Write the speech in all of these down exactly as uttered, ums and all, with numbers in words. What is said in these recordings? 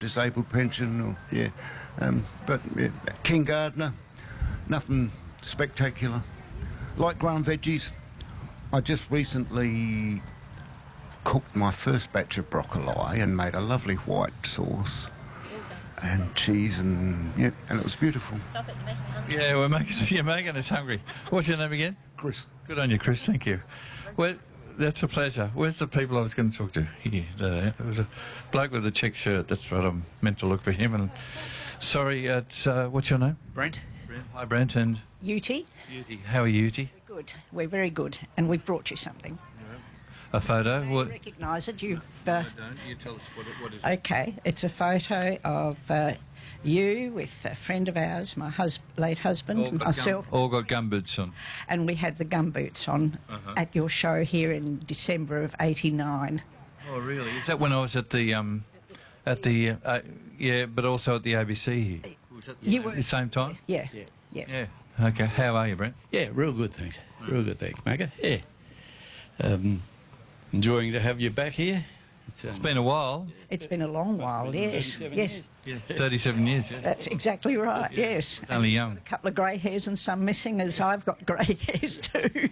disabled pension, or yeah. Um, but yeah, King Gardner, nothing spectacular. Like ground veggies, I just recently cooked my first batch of broccoli and made a lovely white sauce and cheese, and yeah, and it was beautiful. Stop it, you're making me hungry. Yeah, we're making, you're making us hungry. What's your name again? Chris. Good on you, Chris. Thank you. Well, that's a pleasure. Where's the people I was going to talk to? Here, there. It was a bloke with a check shirt. That's what I'm meant to look for him. And sorry, it's uh, what's your name? Brent. Brent. Hi, Brent. And Uti? Uti. How are you, Uti? Good. We're very good. And we've brought you something. A photo. You What? recognise it. You've... Uh, don't. You tell us what it, what is okay. It's a photo of uh, you with a friend of ours, my hus- late husband, All got myself. Gum, all got gumboots on. And we had the gumboots on Uh-huh. at your show here in December of eighty-nine. Oh, really? Is that when I was at the um, at the uh, uh, yeah, but also at the A B C here? Was that the You same, were- the same time? Yeah. Yeah. Yeah. Yeah. Okay. How are you, Brent? Yeah, real good, thanks. Real good, thanks, Macca. Yeah. Um, enjoying to have you back here. It's, um, It's been a while. It's been a long while, yes. thirty-seven Yes. years. Yeah. Thirty-seven years. Yeah. That's exactly right, yes. It's only young. A couple of grey hairs and some missing, as I've got grey hairs too.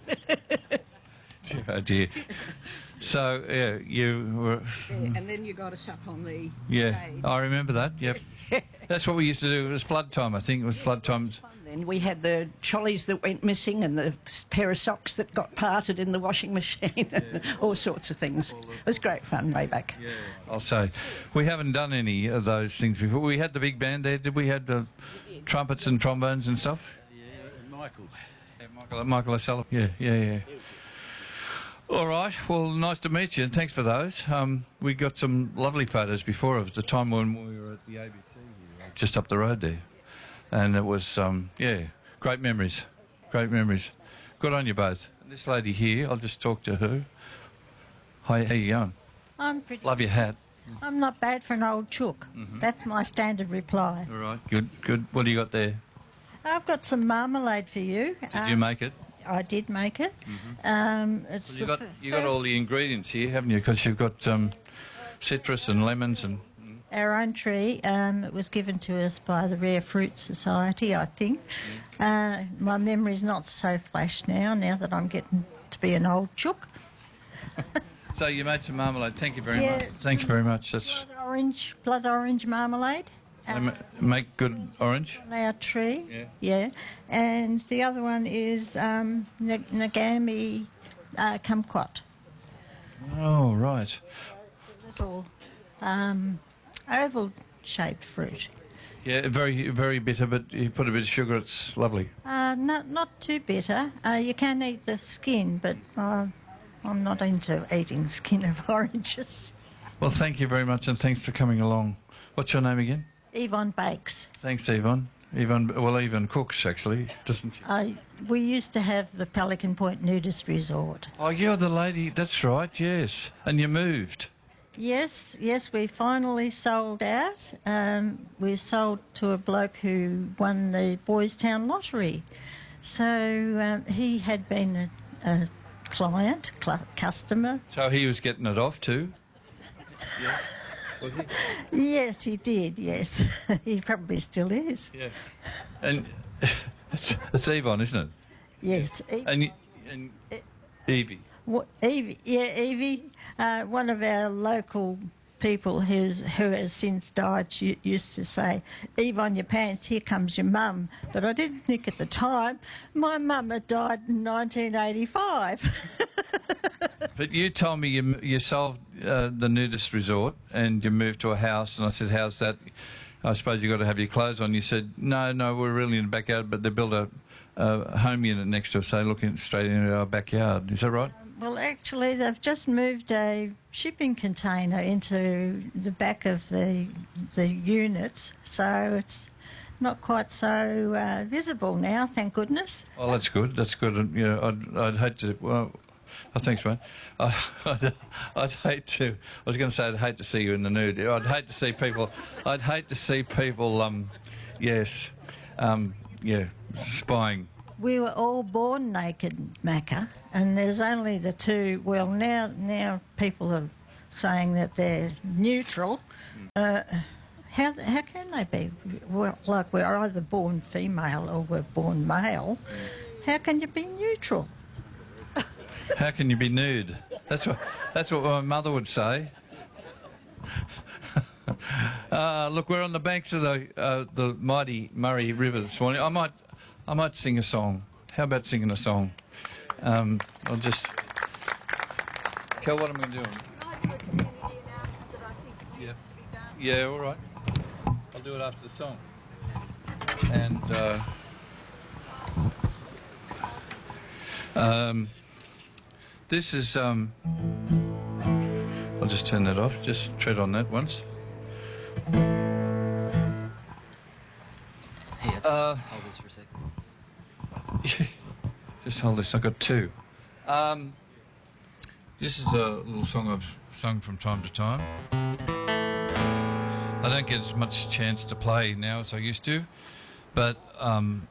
Oh dear. So yeah, you were. Yeah, and then you got us up on the Yeah, stage. I remember that. Yep. That's what we used to do. It was flood time. I think it was flood time. Then we had the trolleys that went missing and the s- pair of socks that got parted in the washing machine and all sorts of things. It was great fun way back. Yeah, I'll say. We haven't done any of those things before. We had the big band there. Did we had the trumpets and trombones and stuff? Yeah, Michael. Yeah, Michael, Michael O'Sullivan. Yeah, yeah, yeah. All right. Well, nice to meet you, and thanks for those. Um, we got some lovely photos before of the time when we were at the A B C here, just up the road there, and it was um, yeah, great memories, great memories. Good on you both. This lady here, I'll just talk to her. Hi, how you going? I'm pretty. Love your hat. I'm not bad for an old chook. That's my standard reply. All right, good, good. What do you got there? I've got some marmalade for you. Did you make it? I did make it. Um, it's Well, you the got f- you got all first- the ingredients here, haven't you? Because you've got um, citrus and lemons and. our own tree. Um, it was given to us by the Rare Fruit Society, I think. Uh, my memory's not so flash now. Now that I'm getting to be an old chook. So you made some marmalade. Thank you very Yeah, much. Thank you very much. That's Blood orange, blood orange marmalade. they Uh, ma- make good orange. on our tree. Yeah. Yeah. And the other one is um, N- Nagami uh, kumquat. Oh right. Little um, oval-shaped fruit. Yeah, very very bitter, but you put a bit of sugar. It's lovely. Uh, not not too bitter. Uh, you can eat the skin, but uh, I'm not into eating skin of oranges. Well, thank you very much, and thanks for coming along. What's your name again? Yvonne Bakes. Thanks, Yvonne. Yvonne, well, Yvonne cooks actually, doesn't she? Uh, we used to have the Pelican Point Nudist Resort. Oh, you're the lady. That's right. Yes, and you moved. Yes, yes, we finally sold out. Um, we sold to a bloke who won the Boys Town Lottery. So um, he had been a, a client, cl- customer. So he was getting it off too. Yeah. Was he? Yes, he did, yes. He probably still is. Yeah. And it's, it's Yvonne, isn't it? Yes. E- And y- and Evie. Wha- Evie, yeah, Evie, uh, one of our local people who's, who has since died, she used to say, Eve on your pants, here comes your mum. But I didn't think at the time, my mum had died in nineteen eighty-five. But you told me you you sold uh, the nudist resort and you moved to a house, and I said, "How's that? I suppose you got to have your clothes on." You said, "No, no, we're really in the backyard, but they built a, a home unit next to us, so looking straight into our backyard." Is that right? Well, actually, they've just moved a shipping container into the back of the the units, so it's not quite so uh, visible now, thank goodness. Oh, that's good. That's good. And, you know, I'd I'd hate to. Well, oh, thanks, man. I, I'd, I'd hate to. I was going to say I'd hate to see you in the nude. I'd hate to see people. I'd hate to see people. Um, yes, um, yeah, spying. We were all born naked, Macca, and there's only the two. Well, now now people are saying that they're neutral, uh, how how can they be? Well, like we're either born female or we're born male. How can you be neutral? How can you be nude? That's what that's what my mother would say. uh, look, we're on the banks of the uh, the mighty Murray River this morning. I might I might sing a song. How about singing a song? Um, I'll just. Kel, what am I doing? Yeah. Yeah, all right. I'll do it after the song. And uh, um, this is. Um, I'll just turn that off. Just tread on that once. Hey, I'll just Uh, hold this for a second. Just hold this. I've got two. Um, this is a little song I've sung from time to time. I don't get as much chance to play now as I used to, but um,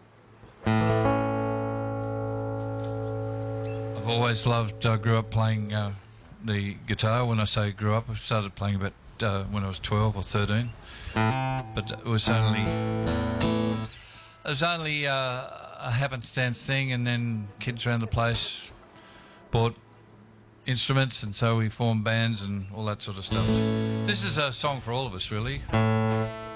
I've always loved. I grew up playing uh, the guitar. When I say grew up, I started playing about uh, when I was twelve or thirteen, but it was only it was only uh, a happenstance thing, and then kids around the place bought instruments, and so we formed bands and all that sort of stuff. This is a song for all of us, really.